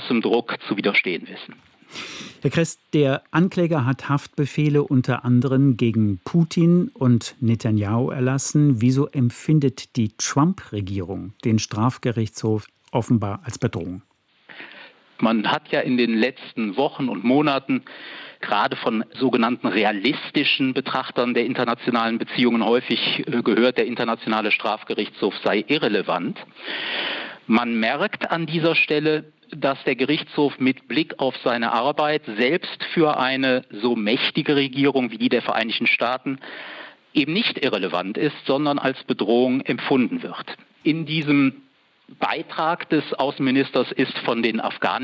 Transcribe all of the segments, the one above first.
großem Druck zu widerstehen wissen. Herr Kress, der Ankläger hat Haftbefehle unter anderem gegen Putin und Netanyahu erlassen. Wieso empfindet die Trump-Regierung den Strafgerichtshof offenbar als Bedrohung? Man hat ja in den letzten Wochen und Monaten gerade von sogenannten realistischen Betrachtern der internationalen Beziehungen häufig gehört, der internationale Strafgerichtshof sei irrelevant. Man merkt an dieser Stelle, dass der Gerichtshof mit Blick auf seine Arbeit selbst für eine so mächtige Regierung wie die der Vereinigten Staaten eben nicht irrelevant ist, sondern als Bedrohung empfunden wird. In diesem Beitrag des Außenministers ist von den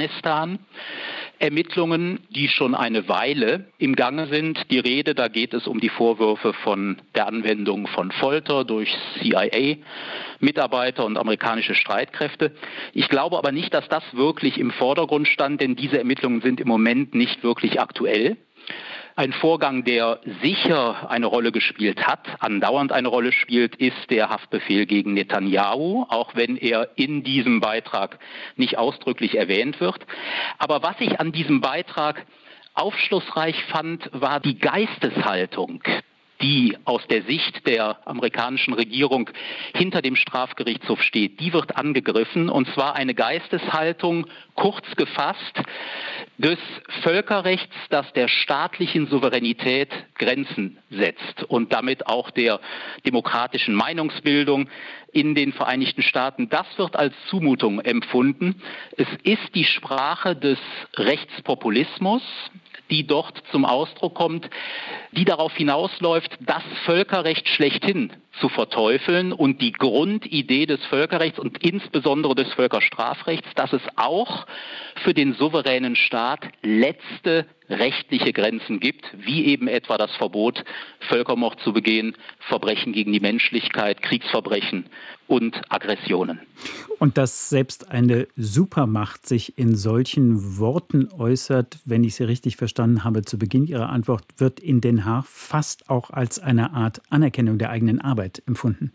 Afghanistan-Ermittlungen, die schon eine Weile im Gange sind, die Rede. Da geht es um die Vorwürfe von der Anwendung von Folter durch CIA-Mitarbeiter und amerikanische Streitkräfte. Ich glaube aber nicht, dass das wirklich im Vordergrund stand, denn diese Ermittlungen sind im Moment nicht wirklich aktuell. Ein Vorgang, der sicher eine Rolle gespielt hat, andauernd eine Rolle spielt, ist der Haftbefehl gegen Netanyahu, auch wenn er in diesem Beitrag nicht ausdrücklich erwähnt wird. Aber was ich an diesem Beitrag aufschlussreich fand, war die Geisteshaltung, die aus der Sicht der amerikanischen Regierung hinter dem Strafgerichtshof steht. Die wird angegriffen, und zwar eine Geisteshaltung, kurz gefasst, des Völkerrechts, das der staatlichen Souveränität Grenzen setzt und damit auch der demokratischen Meinungsbildung in den Vereinigten Staaten. Das wird als Zumutung empfunden. Es ist die Sprache des Rechtspopulismus, die dort zum Ausdruck kommt, die darauf hinausläuft, das Völkerrecht schlechthin zu verteufeln und die Grundidee des Völkerrechts und insbesondere des Völkerstrafrechts, dass es auch für den souveränen Staat letzte rechtliche Grenzen gibt, wie eben etwa das Verbot, Völkermord zu begehen, Verbrechen gegen die Menschlichkeit, Kriegsverbrechen und Aggressionen. Und dass selbst eine Supermacht sich in solchen Worten äußert, wenn ich Sie richtig verstanden habe, zu Beginn Ihrer Antwort, wird in Den Haag fast auch als eine Art Anerkennung der eigenen Arbeit empfunden.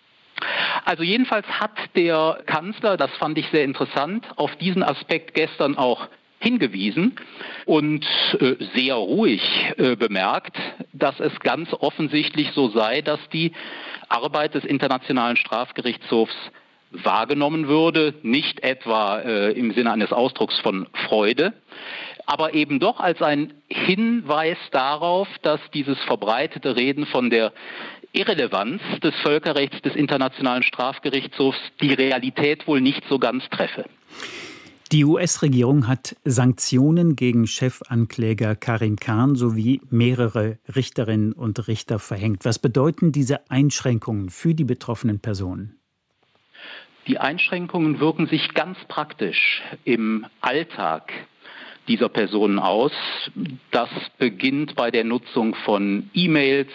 Also jedenfalls hat der Kanzler, das fand ich sehr interessant, auf diesen Aspekt gestern auch hingewiesen und sehr ruhig bemerkt, dass es ganz offensichtlich so sei, dass die Arbeit des Internationalen Strafgerichtshofs wahrgenommen würde, nicht etwa im Sinne eines Ausdrucks von Freude, aber eben doch als ein Hinweis darauf, dass dieses verbreitete Reden von der Irrelevanz des Völkerrechts des Internationalen Strafgerichtshofs die Realität wohl nicht so ganz treffe. Die US-Regierung hat Sanktionen gegen Chefankläger Karim Khan sowie mehrere Richterinnen und Richter verhängt. Was bedeuten diese Einschränkungen für die betroffenen Personen? Die Einschränkungen wirken sich ganz praktisch im Alltag dieser Personen aus. Das beginnt bei der Nutzung von E-Mails,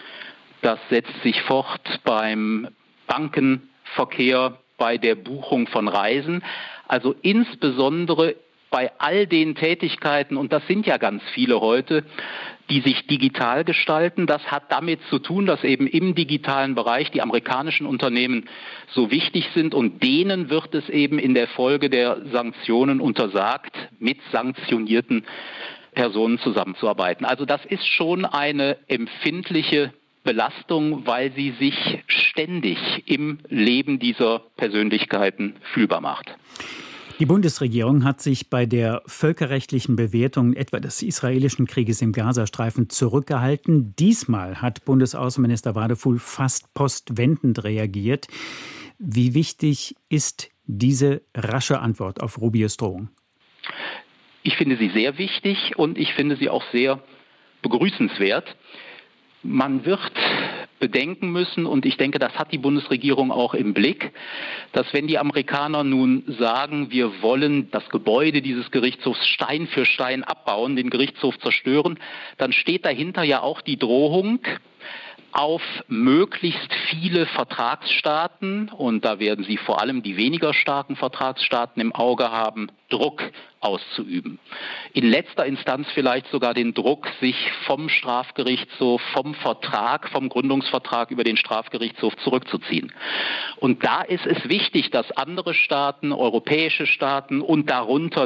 das setzt sich fort beim Bankenverkehr, bei der Buchung von Reisen. Also insbesondere bei all den Tätigkeiten, und das sind ja ganz viele heute, die sich digital gestalten. Das hat damit zu tun, dass eben im digitalen Bereich die amerikanischen Unternehmen so wichtig sind und denen wird es eben in der Folge der Sanktionen untersagt, mit sanktionierten Personen zusammenzuarbeiten. Also das ist schon eine empfindliche Belastung, weil sie sich ständig im Leben dieser Persönlichkeiten fühlbar macht. Die Bundesregierung hat sich bei der völkerrechtlichen Bewertung etwa des israelischen Krieges im Gazastreifen zurückgehalten. Diesmal hat Bundesaußenminister Wadefuhl fast postwendend reagiert. Wie wichtig ist diese rasche Antwort auf Rubios Drohung? Ich finde sie sehr wichtig und ich finde sie auch sehr begrüßenswert. Man wird bedenken müssen, und ich denke, das hat die Bundesregierung auch im Blick, dass wenn die Amerikaner nun sagen, wir wollen das Gebäude dieses Gerichtshofs Stein für Stein abbauen, den Gerichtshof zerstören, dann steht dahinter ja auch die Drohung, auf möglichst viele Vertragsstaaten, und da werden Sie vor allem die weniger starken Vertragsstaaten im Auge haben, Druck auszuüben. In letzter Instanz vielleicht sogar den Druck, sich vom Strafgerichtshof, vom Gründungsvertrag über den Strafgerichtshof zurückzuziehen. Und da ist es wichtig, dass andere Staaten, europäische Staaten und darunter